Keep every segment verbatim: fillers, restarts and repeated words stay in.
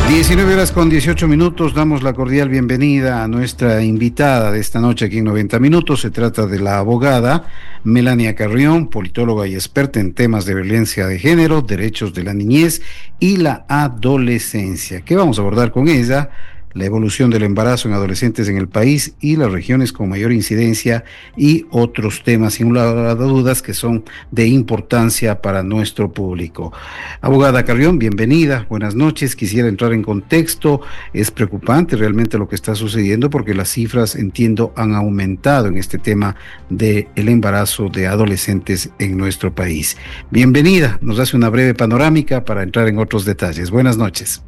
diecinueve horas con dieciocho minutos, damos la cordial bienvenida a nuestra invitada de esta noche aquí en noventa minutos. Se trata de la abogada Melania Carrión, politóloga y experta en temas de violencia de género, derechos de la niñez y la adolescencia. ¿Qué vamos a abordar con ella? La evolución del embarazo en adolescentes en el país y las regiones con mayor incidencia y otros temas, sin lugar a dudas, que son de importancia para nuestro público. Abogada Carrión, bienvenida, buenas noches. Quisiera entrar en contexto. Es preocupante realmente lo que está sucediendo porque las cifras, entiendo, han aumentado en este tema del embarazo de adolescentes en nuestro país. Bienvenida, nos hace una breve panorámica para entrar en otros detalles. Buenas noches.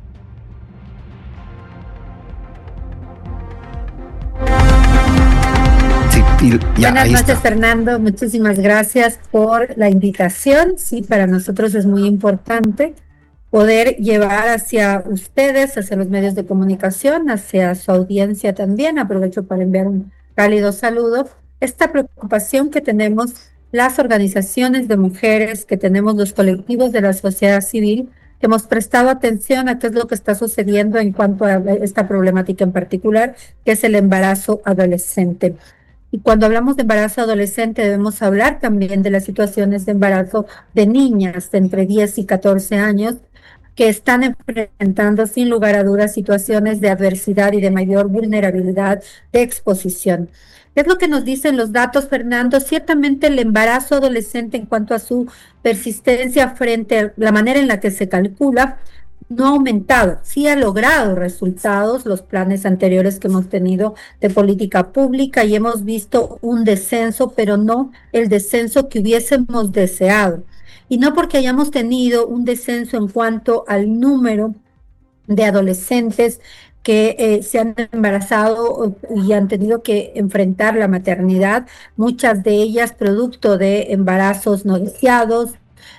Y ya, Buenas noches, está. Fernando. Muchísimas gracias por la invitación. Sí, para nosotros es muy importante poder llevar hacia ustedes, hacia los medios de comunicación, hacia su audiencia también. Aprovecho para enviar un cálido saludo. Esta preocupación que tenemos las organizaciones de mujeres, que tenemos los colectivos de la sociedad civil, que hemos prestado atención a qué es lo que está sucediendo en cuanto a esta problemática en particular, que es el embarazo adolescente. Y cuando hablamos de embarazo adolescente debemos hablar también de las situaciones de embarazo de niñas de entre diez y catorce años que están enfrentando sin lugar a dudas situaciones de adversidad y de mayor vulnerabilidad de exposición. ¿Qué es lo que nos dicen los datos, Fernando? Ciertamente el embarazo adolescente en cuanto a su persistencia frente a la manera en la que se calcula no ha aumentado, sí ha logrado resultados los planes anteriores que hemos tenido de política pública y hemos visto un descenso, pero no el descenso que hubiésemos deseado. Y no porque hayamos tenido un descenso en cuanto al número de adolescentes que eh, se han embarazado y han tenido que enfrentar la maternidad, muchas de ellas producto de embarazos no deseados,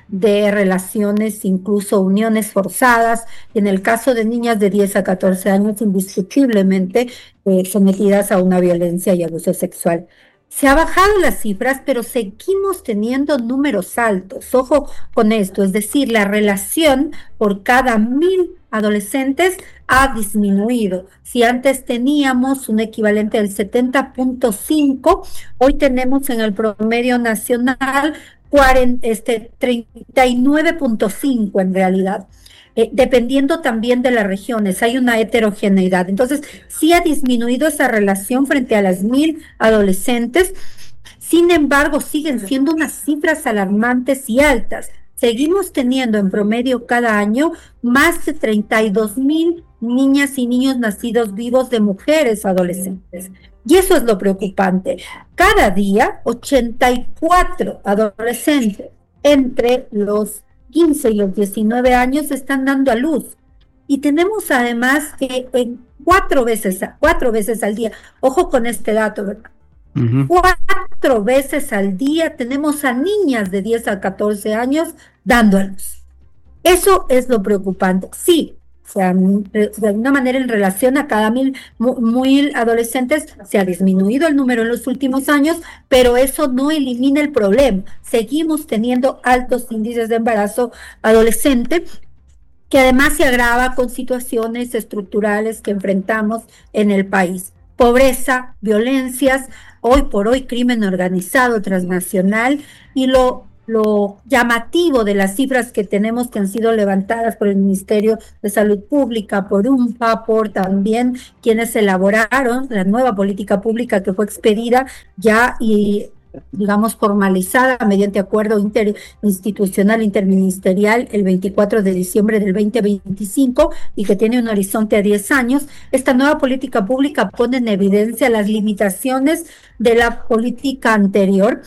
de relaciones, incluso uniones forzadas, en el caso de niñas de diez a catorce años, indiscutiblemente eh, sometidas a una violencia y abuso sexual. Se ha bajado las cifras, pero seguimos teniendo números altos. Ojo con esto, es decir, la relación por cada mil adolescentes ha disminuido. Si antes teníamos un equivalente del setenta punto cinco, hoy tenemos en el promedio nacional cuarenta, este, treinta y nueve punto cinco en realidad, eh, dependiendo también de las regiones, hay una heterogeneidad. Entonces, sí ha disminuido esa relación frente a las mil adolescentes, sin embargo, siguen siendo unas cifras alarmantes y altas. Seguimos teniendo en promedio cada año más de treinta y dos mil niñas y niños nacidos vivos de mujeres adolescentes. Y eso es lo preocupante. Cada día, ochenta y cuatro adolescentes entre los quince y los diecinueve años están dando a luz. Y tenemos además que en cuatro veces, cuatro veces al día, ojo con este dato, ¿verdad? Uh-huh. Cuatro veces al día tenemos a niñas de diez a catorce años dando a luz. Eso es lo preocupante. Sí, o sea, de alguna manera en relación a cada mil, mil adolescentes se ha disminuido el número en los últimos años, pero eso no elimina el problema. Seguimos teniendo altos índices de embarazo adolescente, que además se agrava con situaciones estructurales que enfrentamos en el país. Pobreza, violencias, hoy por hoy crimen organizado transnacional y lo Lo llamativo de las cifras que tenemos que han sido levantadas por el Ministerio de Salud Pública, por U N P A, por también quienes elaboraron la nueva política pública que fue expedida ya y, digamos, formalizada mediante acuerdo interinstitucional interministerial el veinticuatro de diciembre del veinte veinticinco y que tiene un horizonte a diez años. Esta nueva política pública pone en evidencia las limitaciones de la política anterior,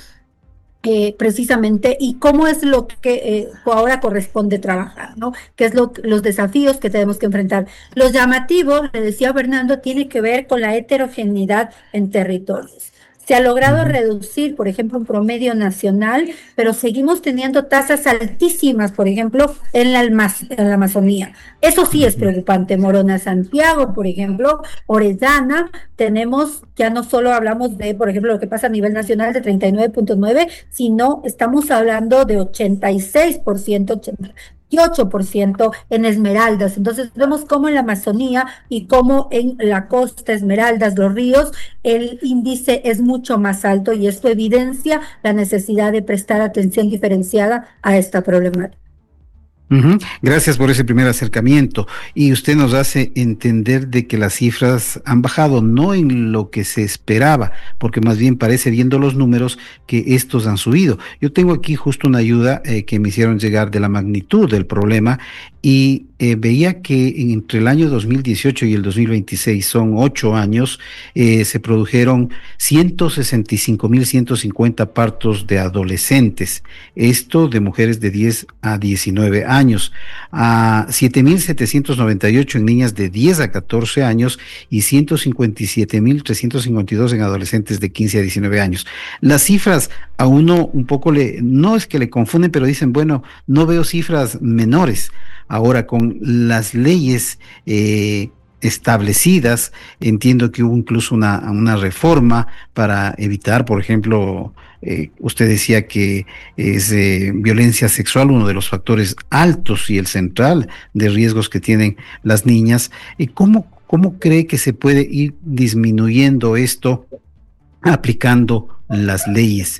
Eh, precisamente, y cómo es lo que eh, ahora corresponde trabajar, ¿no? ¿Qué es lo, los desafíos que tenemos que enfrentar? Lo llamativo, le decía Fernando, tiene que ver con la heterogeneidad en territorios. Se ha logrado reducir, por ejemplo, un promedio nacional, pero seguimos teniendo tasas altísimas, por ejemplo, en la, Almaz- en la Amazonía. Eso sí es preocupante. Morona, Santiago, por ejemplo, Orellana, tenemos, ya no solo hablamos de, por ejemplo, lo que pasa a nivel nacional de treinta y nueve punto nueve, sino estamos hablando de ochenta y seis por ciento, ochenta, veintiocho por ciento en Esmeraldas. Entonces vemos cómo en la Amazonía y cómo en la costa, Esmeraldas, los ríos, el índice es mucho más alto, y esto evidencia la necesidad de prestar atención diferenciada a esta problemática. Uh-huh. Gracias por ese primer acercamiento. Y usted nos hace entender de que las cifras han bajado, no en lo que se esperaba, porque más bien parece, viendo los números, que estos han subido. Yo tengo aquí justo una ayuda eh, que me hicieron llegar de la magnitud del problema, y eh, veía que entre el año dos mil dieciocho y el dos mil veintiséis, son ocho años, eh, se produjeron ciento sesenta y cinco mil ciento cincuenta partos de adolescentes, esto de mujeres de diez a diecinueve años, a siete mil setecientos noventa y ocho en niñas de diez a catorce años y ciento cincuenta y siete mil trescientos cincuenta y dos en adolescentes de quince a diecinueve años. Las cifras a uno un poco le, no es que le confunden, pero dicen, bueno, no veo cifras menores. Ahora, con las leyes eh, establecidas, entiendo que hubo incluso una, una reforma para evitar, por ejemplo, eh, usted decía que es eh, violencia sexual uno de los factores altos y el central de riesgos que tienen las niñas. ¿Y cómo, cómo cree que se puede ir disminuyendo esto aplicando las leyes?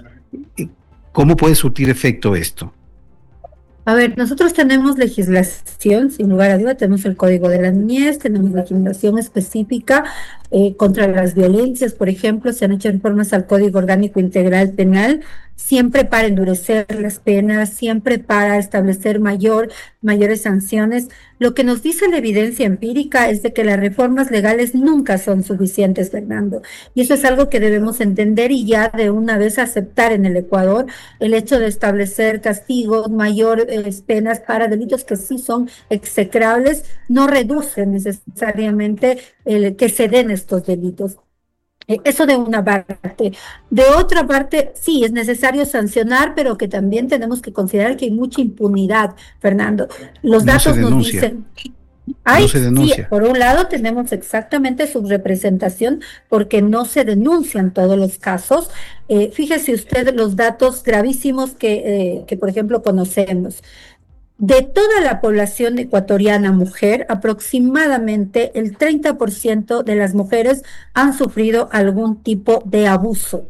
¿Cómo puede surtir efecto esto? A ver, nosotros tenemos legislación, sin lugar a duda, tenemos el Código de la Niñez, tenemos legislación específica eh, contra las violencias, por ejemplo, se han hecho reformas al Código Orgánico Integral Penal, siempre para endurecer las penas, siempre para establecer mayor, mayores sanciones. Lo que nos dice la evidencia empírica es de que las reformas legales nunca son suficientes, Fernando, y eso es algo que debemos entender y ya de una vez aceptar en el Ecuador, el hecho de establecer castigos, mayores eh, penas para delitos que sí son execrables, no reduce necesariamente el que se den estos delitos. Eso de una parte. De otra parte, sí, es necesario sancionar, pero que también tenemos que considerar que hay mucha impunidad, Fernando. Los no datos nos dicen... Ay, no se denuncia. Sí, por un lado tenemos exactamente subrepresentación porque no se denuncian todos los casos. Eh, fíjese usted los datos gravísimos que, eh, que, por ejemplo, conocemos. De toda la población ecuatoriana mujer, aproximadamente el treinta por ciento de las mujeres han sufrido algún tipo de abuso.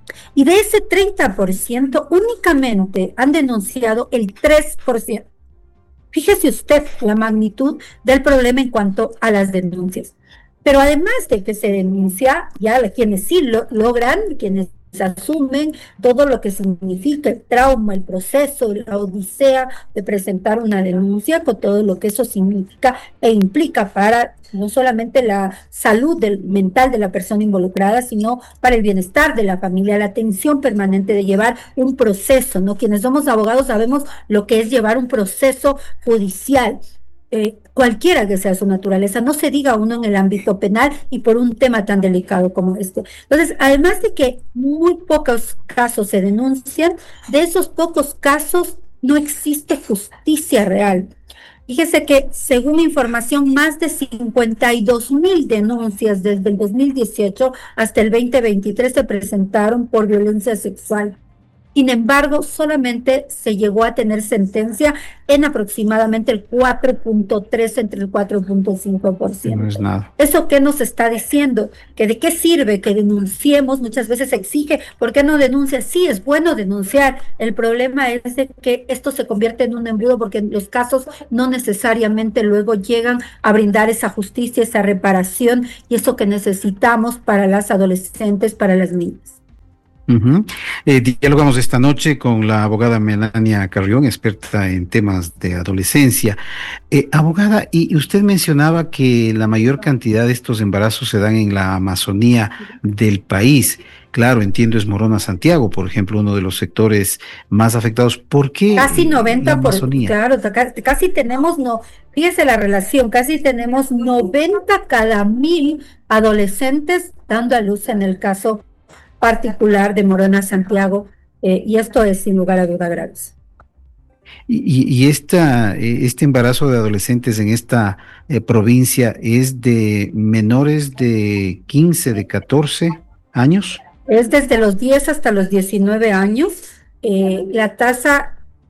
Y de ese treinta por ciento, únicamente han denunciado el tres por ciento. Fíjese usted la magnitud del problema en cuanto a las denuncias. Pero además de que se denuncia, ya quienes sí lo logran, quienes asumen todo lo que significa el trauma, el proceso, la odisea de presentar una denuncia, con todo lo que eso significa e implica para no solamente la salud del, mental de la persona involucrada, sino para el bienestar de la familia, la atención permanente de llevar un proceso, ¿no? Quienes somos abogados sabemos lo que es llevar un proceso judicial. Eh, cualquiera que sea su naturaleza, no se diga uno en el ámbito penal y por un tema tan delicado como este. Entonces, además de que muy pocos casos se denuncian, de esos pocos casos no existe justicia real. Fíjese que, según información, más de cincuenta y dos mil denuncias desde el dos mil dieciocho hasta el veinte veintitrés se presentaron por violencia sexual. Sin embargo, solamente se llegó a tener sentencia en aproximadamente el cuatro punto tres, entre el cuatro punto cinco por ciento. No es nada. ¿Eso qué nos está diciendo? Que de qué sirve que denunciemos, muchas veces se exige, ¿por qué no denuncia? Sí, es bueno denunciar. El problema es de que esto se convierte en un embudo porque los casos no necesariamente luego llegan a brindar esa justicia, esa reparación y eso que necesitamos para las adolescentes, para las niñas. Uh-huh. Eh, dialogamos esta noche con la abogada Melania Carrión, experta en temas de adolescencia. Eh, abogada, y usted mencionaba que la mayor cantidad de estos embarazos se dan en la Amazonía del país. Claro, entiendo, es Morona Santiago, por ejemplo, uno de los sectores más afectados. ¿Por qué? Casi noventa por ciento, claro, casi tenemos, no, fíjese la relación, casi tenemos noventa cada mil adolescentes dando a luz en el caso particular de Morona Santiago, eh, y esto es sin lugar a duda grave. Y, y esta, este embarazo de adolescentes en esta eh, provincia es de menores de quince, de catorce años. Es desde los diez hasta los diecinueve años. Eh, la tasa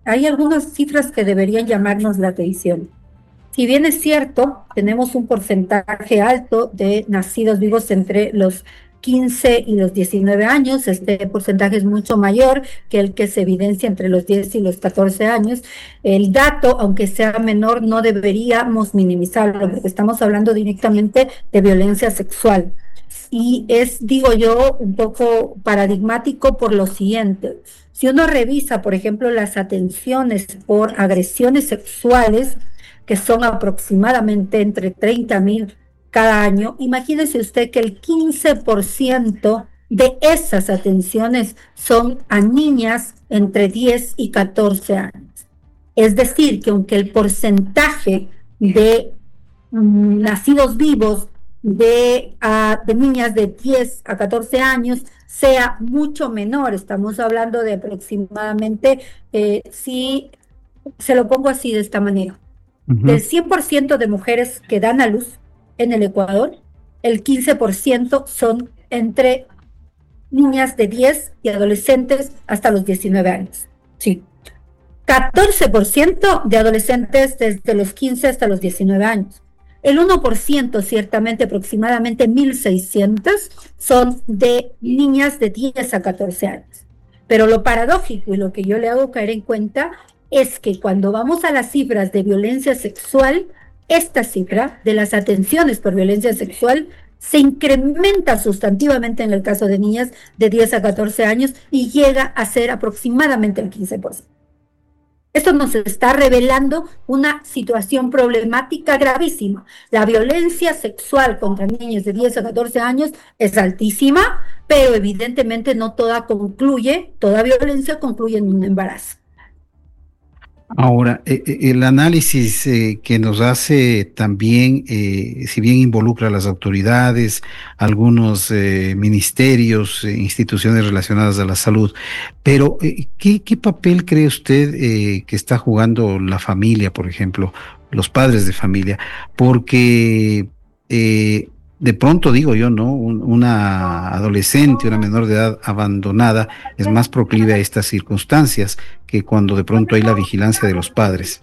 hay algunas cifras que deberían llamarnos la atención. Si bien es cierto, tenemos un porcentaje alto de nacidos vivos entre los quince y los diecinueve años, este porcentaje es mucho mayor que el que se evidencia entre los diez y los catorce años. El dato, aunque sea menor, no deberíamos minimizarlo, porque estamos hablando directamente de violencia sexual. Y es, digo yo, un poco paradigmático por lo siguiente. Si uno revisa, por ejemplo, las atenciones por agresiones sexuales, que son aproximadamente entre treinta mil cada año, imagínese usted que el quince por ciento de esas atenciones son a niñas entre diez y catorce años. Es decir, que aunque el porcentaje de um, nacidos vivos de, uh, de niñas de diez a catorce años sea mucho menor, estamos hablando de aproximadamente, eh, si se lo pongo así de esta manera, uh-huh. Del cien por ciento de mujeres que dan a luz en el Ecuador, el quince por ciento son entre niñas de diez y adolescentes hasta los diecinueve años. Sí. catorce por ciento de adolescentes desde los quince hasta los diecinueve años. El uno por ciento, ciertamente aproximadamente mil seiscientos, son de niñas de diez a catorce años. Pero lo paradójico y lo que yo le hago caer en cuenta es que cuando vamos a las cifras de violencia sexual, esta cifra de las atenciones por violencia sexual se incrementa sustantivamente en el caso de niñas de diez a catorce años y llega a ser aproximadamente el quince por ciento. Esto nos está revelando una situación problemática gravísima. La violencia sexual contra niños de diez a catorce años es altísima, pero evidentemente no toda concluye, toda violencia concluye en un embarazo. Ahora, eh, el análisis eh, que nos hace también, eh, si bien involucra a las autoridades, algunos eh, ministerios, eh, instituciones relacionadas a la salud, pero eh, ¿qué, qué papel cree usted eh, que está jugando la familia, por ejemplo, los padres de familia? Porque eh, de pronto digo yo, ¿no? Un, una adolescente, una menor de edad abandonada es más proclive a estas circunstancias que cuando de pronto hay la vigilancia de los padres.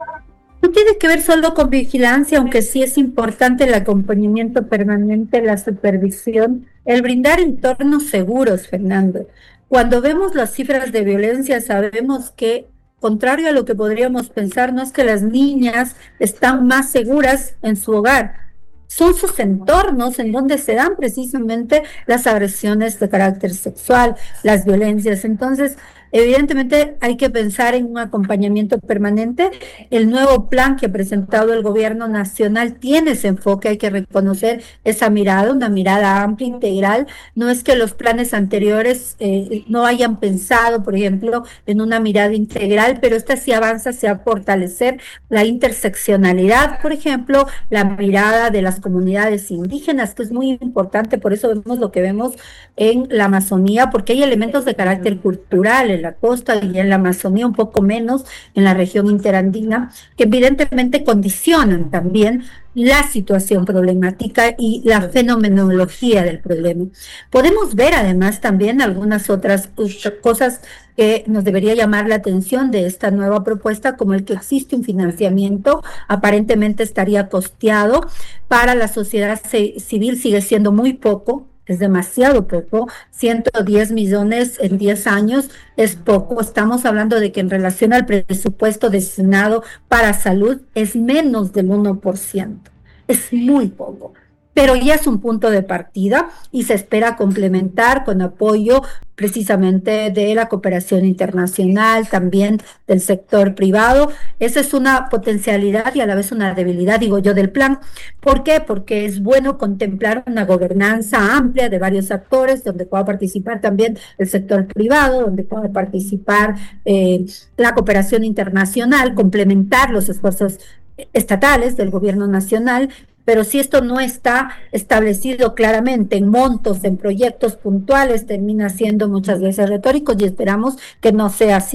No tiene que ver solo con vigilancia, aunque sí es importante el acompañamiento permanente, la supervisión, el brindar entornos seguros, Fernando. Cuando vemos las cifras de violencia, sabemos que, contrario a lo que podríamos pensar, no es que las niñas están más seguras en su hogar, son sus entornos en donde se dan precisamente las agresiones de carácter sexual, las violencias. Entonces, evidentemente hay que pensar en un acompañamiento permanente. El nuevo plan que ha presentado el gobierno nacional tiene ese enfoque, hay que reconocer esa mirada, una mirada amplia, integral. No es que los planes anteriores eh, no hayan pensado, por ejemplo, en una mirada integral, pero esta sí avanza hacia fortalecer la interseccionalidad, por ejemplo, la mirada de las comunidades indígenas, que es muy importante, por eso vemos lo que vemos en la Amazonía, porque hay elementos de carácter cultural en la costa y en la Amazonía, un poco menos en la región interandina, que evidentemente condicionan también la situación problemática y la fenomenología del problema. Podemos ver además también algunas otras cosas que nos debería llamar la atención de esta nueva propuesta, como el que existe un financiamiento, aparentemente estaría costeado para la sociedad civil, sigue siendo muy poco, es demasiado poco, ciento diez millones en diez años es poco. Estamos hablando de que en relación al presupuesto destinado para salud es menos del uno por ciento, es muy poco, pero ya es un punto de partida y se espera complementar con apoyo precisamente de la cooperación internacional, también del sector privado. Esa es una potencialidad y a la vez una debilidad, digo yo, del plan. ¿Por qué? Porque es bueno contemplar una gobernanza amplia de varios actores, donde pueda participar también el sector privado, donde pueda participar eh, la cooperación internacional, complementar los esfuerzos estatales del gobierno nacional. Pero si esto no está establecido claramente en montos, en proyectos puntuales, termina siendo muchas veces retórico y esperamos que no sea así.